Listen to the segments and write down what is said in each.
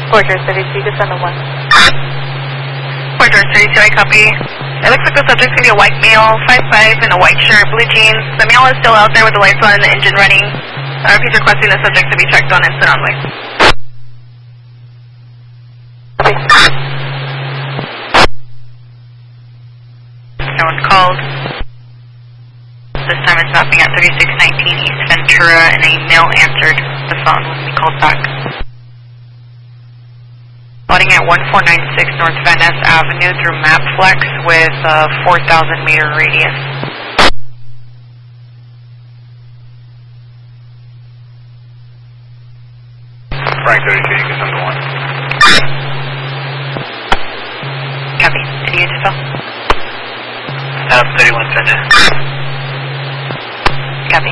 Porter 32, just on the 1. Porter 32, I copy. It looks like the subject's going to be a white male, 5'5", in a white shirt, blue jeans. The male is still out there with the lights on and the engine running. He's requesting the subject to be checked on and sit on way. No one called. This time it's mapping at 3619 East Ventura, and a male answered the phone when we called back. Spotting at 1496 North Van Ness Avenue through MapFlex with a 4,000 meter radius. Frank 32, you can send the 1. Copy. Any intel? 31 send it. Copy.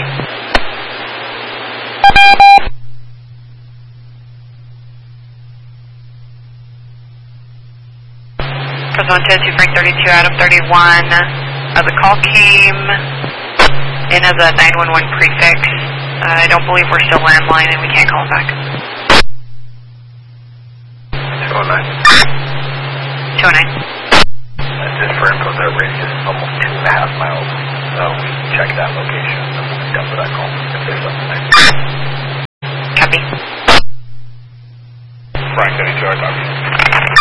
Press 1 to Frank 32 Adam 31. The call came in as a 911 prefix. I don't believe we're still landline and we can't call back. 209. 209. Just for info, that radius is almost 2.5 miles. So we check that location and we'll pick up for that call if there's something there. Copy. Frank 32, I copy.